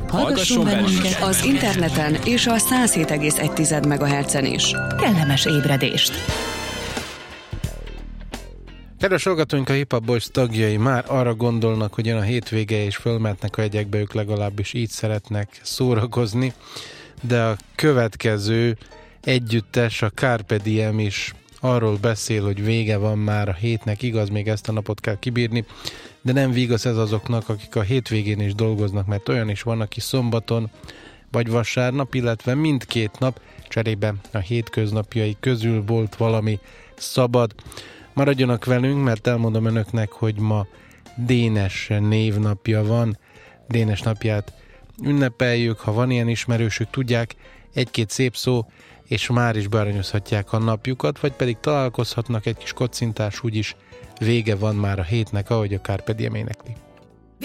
Hallgasson bennünket az interneten és a 107,1 MHz-en is. Kellemes ébredést! Kedves hallgatóink, a Hip Hop Boys tagjai már arra gondolnak, hogy jön a hétvége, és fölmehetnek a jegyekbe, ők legalábbis így szeretnek szórakozni, de a következő együttes, a Carpe Diem is arról beszél, hogy vége van már a hétnek, igaz, még ezt a napot kell kibírni, de nem vigasz ez azoknak, akik a hétvégén is dolgoznak, mert olyan is van, aki szombaton vagy vasárnap, illetve mindkét nap cserébe a hétköznapjai közül volt valami szabad. Maradjanak velünk, mert elmondom önöknek, hogy ma Dénes névnapja van. Dénes napját ünnepeljük, ha van ilyen ismerősük, tudják, egy-két szép szó, és már is bearanyozhatják a napjukat, vagy pedig találkozhatnak egy kis kocintás, úgyis vége van már a hétnek, ahogy a Carpe Diem énekli.